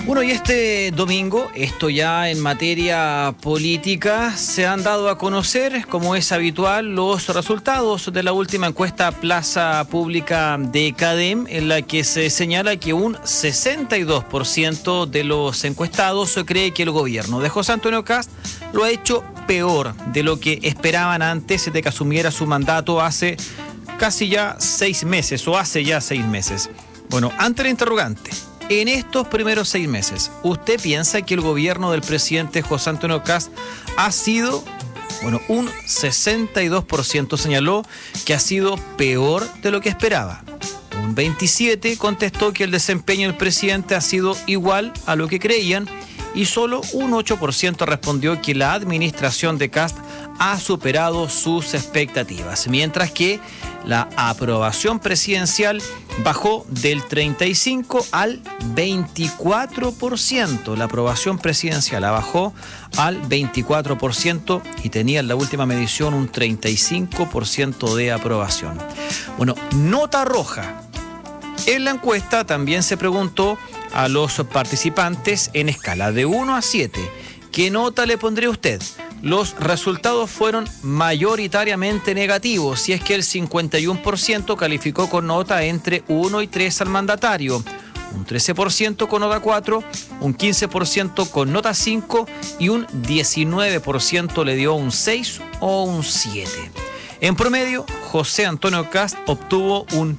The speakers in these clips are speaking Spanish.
Bueno, y este domingo, esto ya en materia política, se han dado a conocer, como es habitual, los resultados de la última encuesta Plaza Pública de CADEM, en la que se señala que un 62% de los encuestados cree que el gobierno de José Antonio Kast lo ha hecho peor de lo que esperaban antes de que asumiera su mandato hace casi ya 6 meses, o hace ya 6 meses. Bueno, ante la interrogante, en estos primeros 6 meses, ¿usted piensa que el gobierno del presidente José Antonio Kast ha sido, un 62% señaló que ha sido peor de lo que esperaba? Un 27% contestó que el desempeño del presidente ha sido igual a lo que creían y solo un 8% respondió que la administración de Kast ha superado sus expectativas, mientras que la aprobación presidencial bajó del 35% al 24%. La aprobación presidencial bajó al 24% y tenía en la última medición un 35% de aprobación. Bueno, nota roja. En la encuesta también se preguntó a los participantes en escala de 1 a 7. ¿Qué nota le pondría usted? Los resultados fueron mayoritariamente negativos, si es que el 51% calificó con nota entre 1 y 3 al mandatario, un 13% con nota 4, un 15% con nota 5 y un 19% le dio un 6 o un 7. En promedio, José Antonio Kast obtuvo un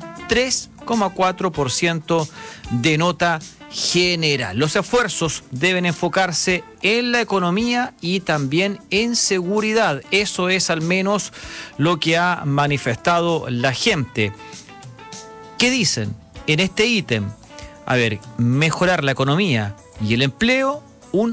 3,4% de nota general. Los esfuerzos deben enfocarse en la economía y también en seguridad. Eso es al menos lo que ha manifestado la gente. ¿Qué dicen en este ítem? Mejorar la economía y el empleo, un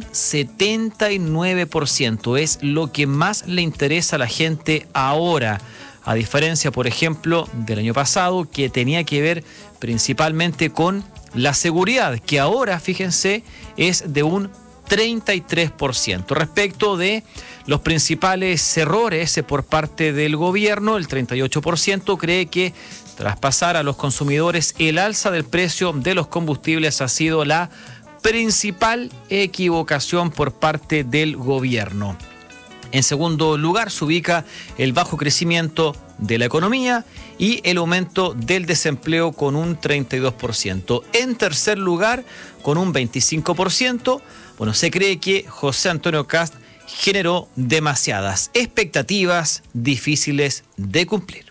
79%. Es lo que más le interesa a la gente ahora. A diferencia, por ejemplo, del año pasado, que tenía que ver principalmente con la seguridad, que ahora, fíjense, es de un 33%. Respecto de los principales errores por parte del gobierno, el 38% cree que traspasar a los consumidores el alza del precio de los combustibles ha sido la principal equivocación por parte del gobierno. En segundo lugar se ubica el bajo crecimiento de la economía y el aumento del desempleo con un 32%. En tercer lugar, con un 25%, se cree que José Antonio Kast generó demasiadas expectativas difíciles de cumplir.